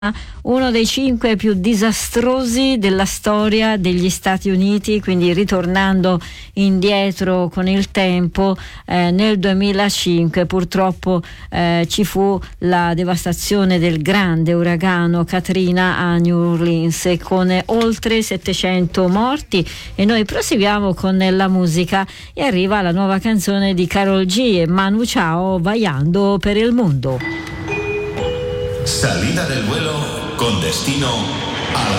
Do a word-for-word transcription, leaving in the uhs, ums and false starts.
uno dei cinque più disastrosi della storia degli Stati Uniti, quindi ritornando indietro con il tempo, eh, nel duemilacinque purtroppo eh, ci fu la devastazione del grande uragano Katrina a New Orleans, con oltre settecento morti. E noi proseguiamo con la musica e arriva la nuova canzone di Karol G e Manu Chao, Vagando per il Mundo. Salida del vuelo con destino a la